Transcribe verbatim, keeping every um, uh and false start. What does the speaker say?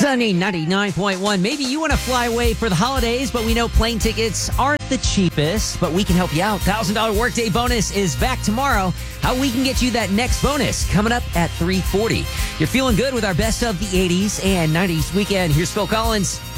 Sunny ninety-nine point one. Maybe you want to fly away for the holidays, but we know plane tickets aren't the cheapest, but we can help you out. one thousand dollars Workday bonus is back tomorrow. How we can get you that next bonus coming up at three forty. You're feeling good with our best of the eighties and nineties weekend. Here's Phil Collins.